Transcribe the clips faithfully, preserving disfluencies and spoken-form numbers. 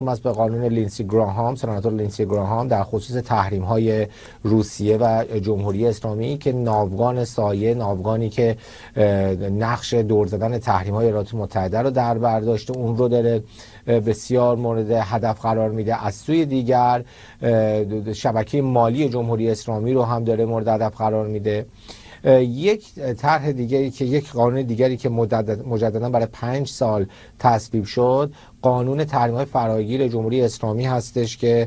است به قانون لینسی گراهام، سناتور لینسی گراهام در خصوص تحریم‌های روسیه و جمهوری اسلامی که ناوگان سایه، ناوگانی که نقش دور زدن تحریم‌های ایالات متحده رو در بر داشته، اون رو داره بسیار مورد هدف قرار میده. از سوی دیگر شبکه مالی جمهوری اسلامی رو هم داره مورد هدف قرار میده. یک طرح دیگری که یک قانون دیگری که مجددا برای پنج سال تصویب شد، قانون تحریم‌های فراگیر جمهوری اسلامی هستش که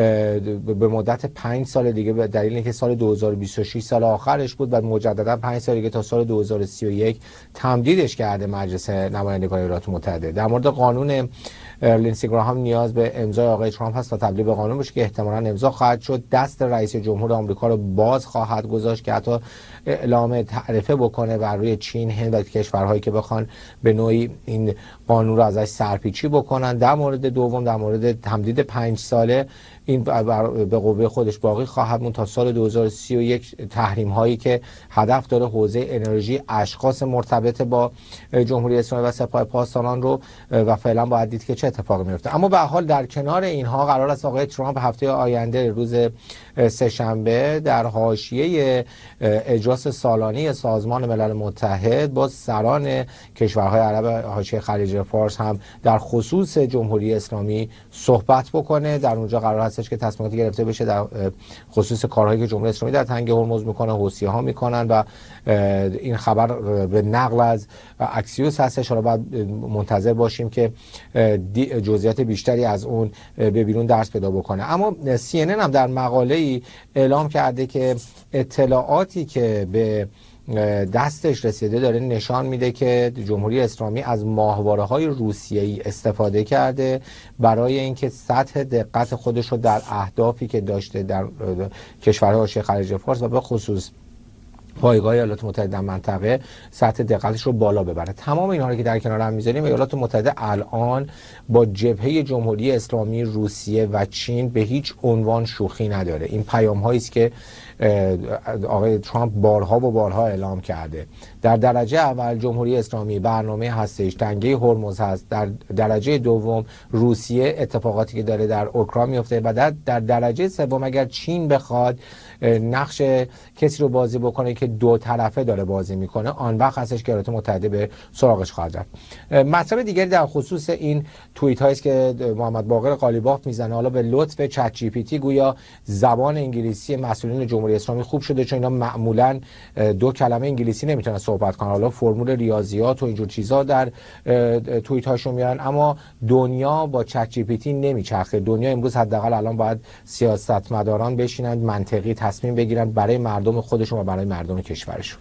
به مدت پنج سال دیگه به دلیل اینکه سال دو هزار و بیست و شش سال آخرش بود و مجددا پنج سال دیگه تا سال دو هزار و سی و یک تمدیدش کرده مجلس نمایندگان ایالات متحده. در مورد قانون لینسی گراهام نیاز به امضای آقای ترامپ هست تا تبدیل به قانون بشه که احتمالاً امضا خواهد شد. دست رئیس جمهور آمریکا رو باز خواهد گذاشت که حتی اعلام تعرفه بکنه بر روی چین، هند و کشورهایی که بخوان به نوعی این قانون رو ازش سرپیچی بکنن. در مورد دوم، در مورد تمدید پنج ساله، این به قوه خودش باقی خواهد موند تا سال دو هزار و سی و یک. تحریم هایی که هدف داره حوزه انرژی اشخاص مرتبط با جمهوری اسلامی و سپاه پاسداران رو و فعلا باید دید که چه اتفاقی میفته. اما به هر حال در کنار اینها قرار است آقای ترامپ هفته آینده روز سه‌شنبه در حاشیه اجلاس سالانه سازمان ملل متحد با سران کشورهای عرب حاشیه خلیج فارس هم در خصوص جمهوری اسلامی صحبت بکنه. در اونجا قرار هستش که تصمیماتی گرفته بشه در خصوص کارهایی که جمهوری اسلامی در تنگه هرمز میکنه، حوثی‌ها میکنن و این خبر به نقل از اکسیوس هستش. حالا باید منتظر باشیم که جزئیات بیشتری از اون به بیرون درس پیدا بکنه. اما سی ان ان هم در مقاله‌ای اعلام کرده که اطلاعاتی که به دستش رسیده داره نشان میده که جمهوری اسلامی از ماهواره‌های روسیه‌ای استفاده کرده برای اینکه سطح دقت خودش رو در اهدافی که داشته در کشورهای حاشیه خلیج فارس و به خصوص پایگاه ایالات متحده در منطقه سطح دقتش رو بالا ببره. تمام اینها رو که در کنار هم میذاریم، ایالات متحده الان با جبهه جمهوری اسلامی، روسیه و چین به هیچ عنوان شوخی نداره. این پیام هایی است که آقای ترامپ بارها و بارها اعلام کرده. در درجه اول جمهوری اسلامی برنامه هستش تنگه هرمز هست. در درجه دوم روسیه اتفاقاتی که داره در اوکراین میفته و در, در درجه سوم اگر چین بخواد نقش کسی رو بازی بکنه که دو طرفه داره بازی میکنه، آن وقت هستش که ایالات متحده به سراغش خواهد رفت. مطلب دیگری در خصوص این توییت هایی است که محمد باقر قالیباف میزنه، حالا به لطف چت جی پی تی گویا زبان انگلیسی مسئولین جمهوری اسلامی خوب شده، چون اینا معمولا دو کلمه انگلیسی نمیتونن صحبت کنن. حالا فرمول ریاضیات و اینجور چیزا در توییت هاشون میارن، اما دنیا با چت جی پی تی نمیچرخه. دنیا امروز حداقل الان باید سیاستمداران بشینن منطقی تصمیم بگیرن برای مردم خودشون و برای مردم کشورشون.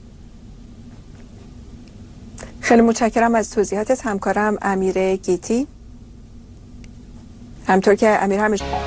خیلی متشکرم از توضیحاتت همکارم امیر گیتی. همطور که امیر همیشه